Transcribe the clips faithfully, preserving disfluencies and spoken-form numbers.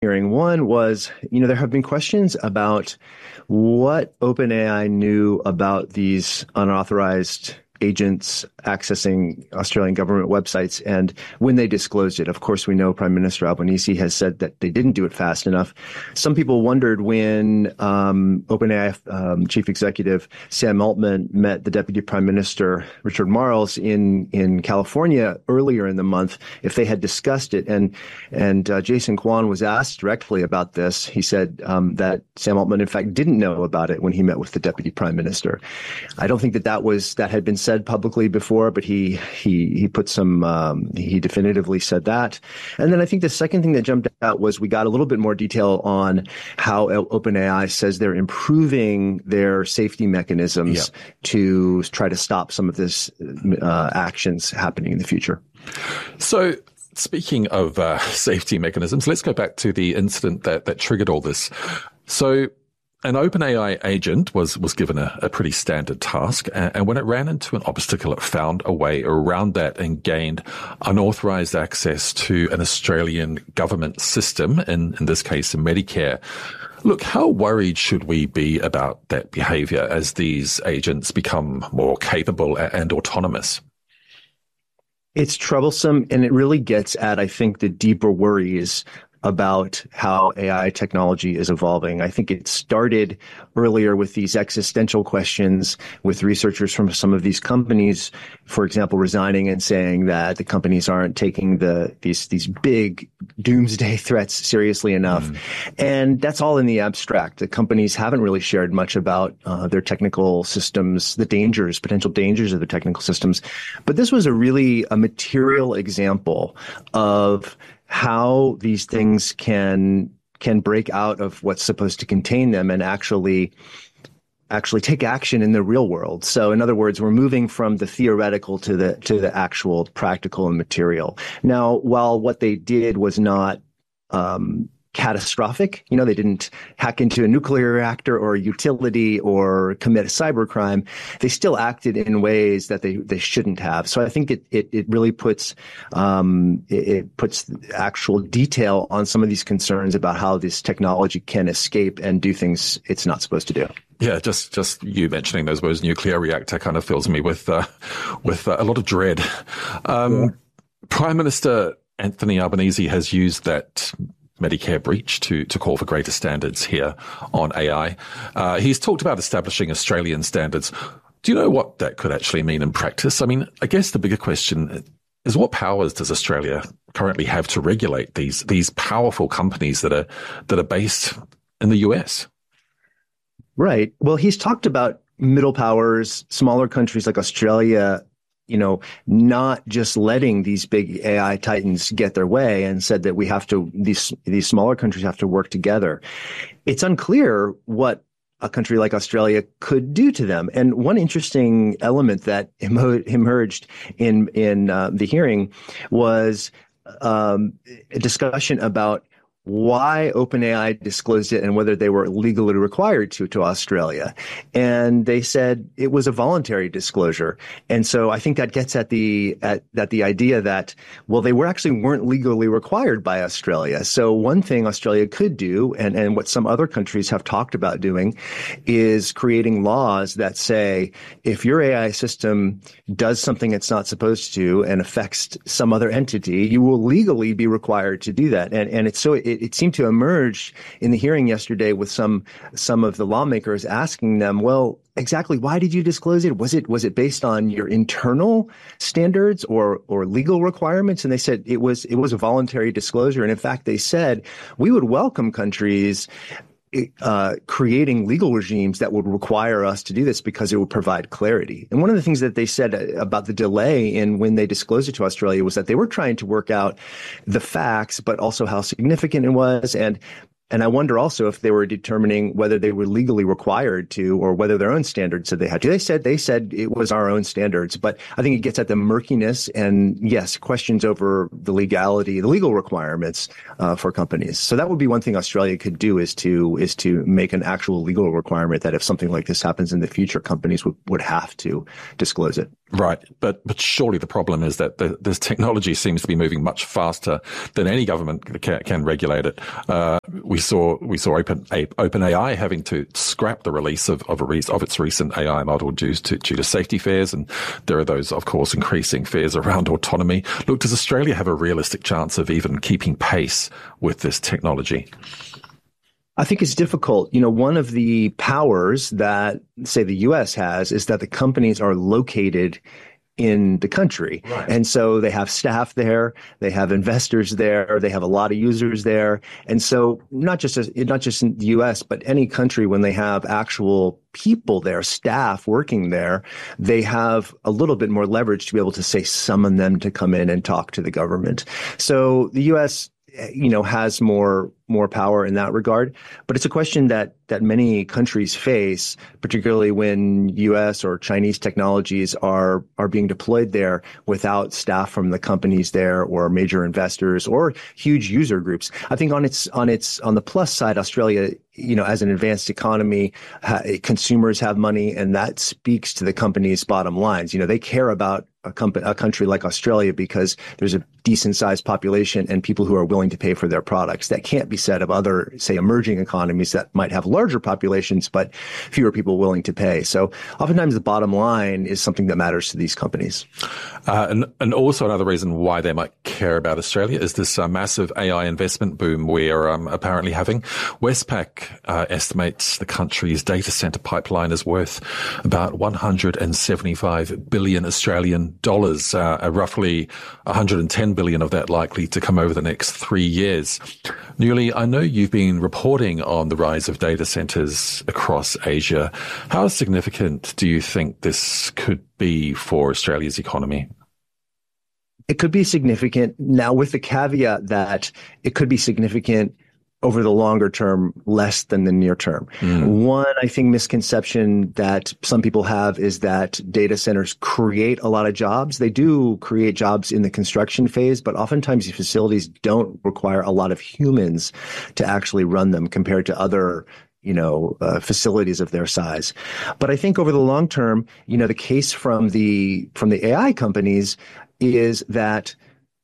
hearing. One was, you know, there have been questions about what OpenAI knew about these unauthorized agents accessing Australian government websites and when they disclosed it. Of course, we know Prime Minister Albanese has said that they didn't do it fast enough. Some people wondered when um, OpenAI um, chief executive Sam Altman met the Deputy Prime Minister Richard Marles in in California earlier in the month if they had discussed it. And and uh, Jason Kwan was asked directly about this. He said um, that Sam Altman, in fact, didn't know about it when he met with the Deputy Prime Minister. I don't think that that was that had been said publicly before, but he he he put some um, he definitively said that. And then I think the second thing that jumped out was we got a little bit more detail on how OpenAI says they're improving their safety mechanisms yeah. to try to stop some of this uh, actions happening in the future. So, speaking of uh, safety mechanisms, let's go back to the incident that that triggered all this. So, an OpenAI agent was, was given a, a pretty standard task, and, and when it ran into an obstacle, it found a way around that and gained unauthorized access to an Australian government system, in, in this case, Medicare. Look, how worried should we be about that behavior as these agents become more capable and autonomous? It's troublesome, and it really gets at, I think, the deeper worries about how A I technology is evolving. I think it started earlier with these existential questions with researchers from some of these companies, for example, resigning and saying that the companies aren't taking the these these big doomsday threats seriously enough. Mm. And that's all in the abstract. The companies haven't really shared much about uh, their technical systems, the dangers, potential dangers of the technical systems. But this was a really a material example of how these things can can break out of what's supposed to contain them and actually actually take action in the real world. So in other words, we're moving from the theoretical to the to the actual practical and material. Now, while what they did was not um catastrophic, you know, they didn't hack into a nuclear reactor or a utility or commit a cybercrime, they still acted in ways that they, they shouldn't have. So I think it, it, it really puts, um, it, it puts actual detail on some of these concerns about how this technology can escape and do things it's not supposed to do. Yeah, just just you mentioning those words, nuclear reactor, kind of fills me with uh, with uh, a lot of dread. Um, yeah. Prime Minister Anthony Albanese has used that Medicare breach to, to call for greater standards here on A I. Uh, he's talked about establishing Australian standards. Do you know what that could actually mean in practice? I mean, I guess the bigger question is what powers does Australia currently have to regulate these, these powerful companies that are, that are based in the U S? Right. Well, he's talked about middle powers, smaller countries like Australia, you know, not just letting these big A I titans get their way, and said that we have to, these, these smaller countries have to work together. It's unclear what a country like Australia could do to them. And one interesting element that emo- emerged in, in uh, the hearing was um, a discussion about why OpenAI disclosed it and whether they were legally required to to Australia. And they said it was a voluntary disclosure. And so I think that gets at the at that the idea that, well, they were actually weren't legally required by Australia. So one thing Australia could do, and, and what some other countries have talked about doing, is creating laws that say if your A I system does something it's not supposed to and affects some other entity, you will legally be required to do that. And and it's so it, It, it seemed to emerge in the hearing yesterday with some some of the lawmakers asking them, well, exactly why did you disclose it? Was it was it based on your internal standards or or legal requirements? And they said it was it was a voluntary disclosure. And in fact, they said we would welcome countries Uh, creating legal regimes that would require us to do this because it would provide clarity. And one of the things that they said about the delay in when they disclosed it to Australia was that they were trying to work out the facts, but also how significant it was. And And I wonder also if they were determining whether they were legally required to, or whether their own standards said they had to. They said they said it was our own standards, but I think it gets at the murkiness and, yes, questions over the legality, the legal requirements uh, for companies. So that would be one thing Australia could do, is to is to make an actual legal requirement that if something like this happens in the future, companies would, would have to disclose it. Right, but but surely the problem is that the, this technology seems to be moving much faster than any government can, can regulate it. Uh, we saw we saw Open OpenAI having to scrap the release of of, a re- of its recent A I model due to due to safety fears, and there are those, of course, increasing fears around autonomy. Look, does Australia have a realistic chance of even keeping pace with this technology? I think it's difficult. You know, one of the powers that, say, the U S has is that the companies are located in the country. Right. And so they have staff there, they have investors there, they have a lot of users there. And so not just as, not just in the U S, but any country, when they have actual people there, staff working there, they have a little bit more leverage to be able to, say, summon them to come in and talk to the government. So the U S, you know, has more more power in that regard. But it's a question that that many countries face, particularly when U S or Chinese technologies are are being deployed there without staff from the companies there or major investors or huge user groups. I think on its on its on the plus side, Australia, you know, as an advanced economy, ha- consumers have money, and that speaks to the company's bottom lines. You know, they care about a, comp- a country like Australia because there's a decent sized population and people who are willing to pay for their products. That can't be said of other, say, emerging economies that might have larger populations, but fewer people willing to pay. So oftentimes the bottom line is something that matters to these companies. Uh, and, and also another reason why they might care about Australia is this uh, massive A I investment boom we're um, apparently having. Westpac uh, estimates the country's data center pipeline is worth about one hundred seventy-five billion Australian dollars, uh, roughly one hundred ten billion of that likely to come over the next three years. Newley, I know you've been reporting on the rise of data centers across Asia. How significant do you think this could be for Australia's economy? It could be significant. Now, with the caveat that it could be significant over the longer term, less than the near term. Mm. One, I think, misconception that some people have is that data centers create a lot of jobs. They do create jobs in the construction phase, but oftentimes these facilities don't require a lot of humans to actually run them compared to other you know, uh, facilities of their size. But I think over the long term, you know, the case from the, from the A I companies is that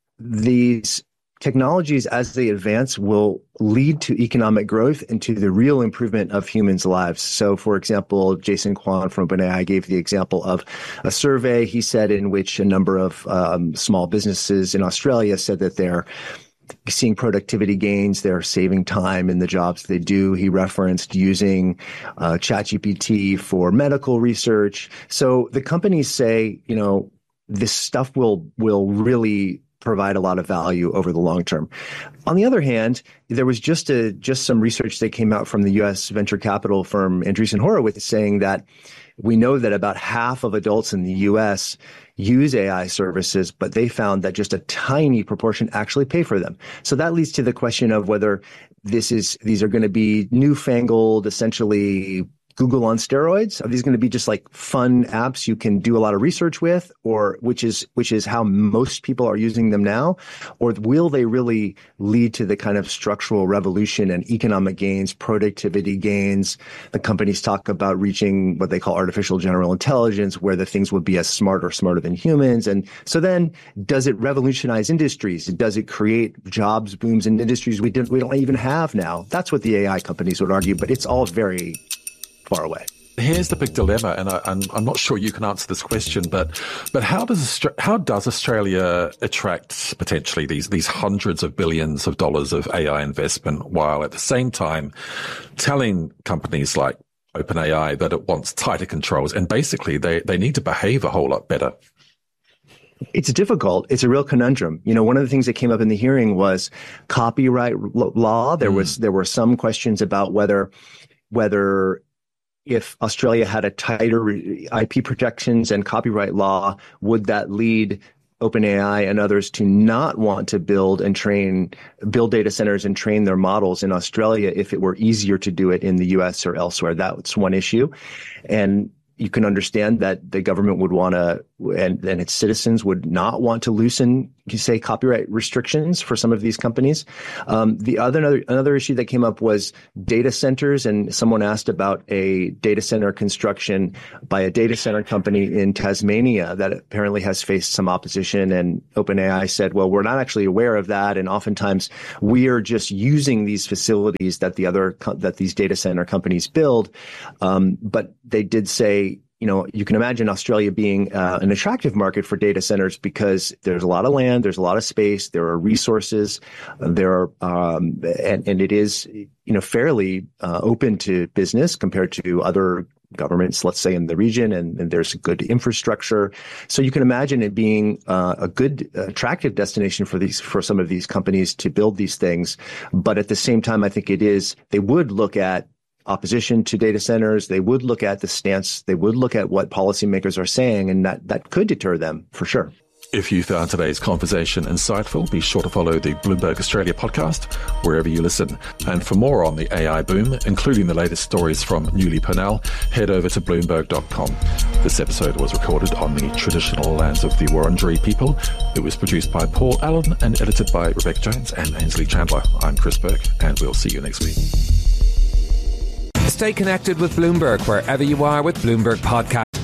these technologies, as they advance, will lead to economic growth and to the real improvement of humans' lives. So, for example, Jason Kwan from OpenAI gave the example of a survey, he said, in which a number of um, small businesses in Australia said that they're seeing productivity gains, they're saving time in the jobs they do. He referenced using uh, ChatGPT for medical research. So the companies say, you know, this stuff will will really provide a lot of value over the long term. On the other hand, there was just a just some research that came out from the U S venture capital firm Andreessen Horowitz saying that we know that about half of adults in the U S use A I services, but they found that just a tiny proportion actually pay for them. So that leads to the question of whether this is these are going to be newfangled, essentially Google on steroids? Are these going to be just like fun apps you can do a lot of research with, or which is which is how most people are using them now? Or will they really lead to the kind of structural revolution and economic gains, productivity gains? The companies talk about reaching what they call artificial general intelligence, where the things would be as smart or smarter than humans. And so then does it revolutionize industries? Does it create jobs booms in industries we don't, we don't even have now? That's what the A I companies would argue, but it's all very far away. Here's the big dilemma, and I, I'm, I'm not sure you can answer this question, but but how does how does Australia attract potentially these these hundreds of billions of dollars of A I investment, while at the same time telling companies like OpenAI that it wants tighter controls, and basically they, they need to behave a whole lot better? It's difficult. It's a real conundrum. You know, one of the things that came up in the hearing was copyright law. There mm. was there were some questions about whether whether if Australia had a tighter I P protections and copyright law, would that lead OpenAI and others to not want to build and train, build data centers and train their models in Australia if it were easier to do it in the U S or elsewhere? That's one issue. And you can understand that the government would want to and, and its citizens would not want to loosen, you say, copyright restrictions for some of these companies. Um, the other another, another issue that came up was data centers, and someone asked about a data center construction by a data center company in Tasmania that apparently has faced some opposition. And OpenAI said, well, we're not actually aware of that, and oftentimes we are just using these facilities that the other that these data center companies build. Um, but they did say, you know, you can imagine Australia being uh, an attractive market for data centers because there's a lot of land, there's a lot of space, there are resources, there are, um, and, and it is, you know, fairly uh, open to business compared to other governments, let's say, in the region, and, and there's good infrastructure. So you can imagine it being uh, a good, attractive destination for these, for some of these companies to build these things. But at the same time, I think it is, they would look at opposition to data centers. They would look at the stance. They would look at what policymakers are saying, and that, that could deter them for sure. If you found today's conversation insightful, be sure to follow the Bloomberg Australia podcast wherever you listen. And for more on the A I boom, including the latest stories from Newly Purnell, head over to bloomberg dot com. This episode was recorded on the traditional lands of the Wurundjeri people. It was produced by Paul Allen and edited by Rebecca Jones and Ainsley Chandler. I'm Chris Burke, and we'll see you next week. Stay connected with Bloomberg wherever you are with Bloomberg Podcast.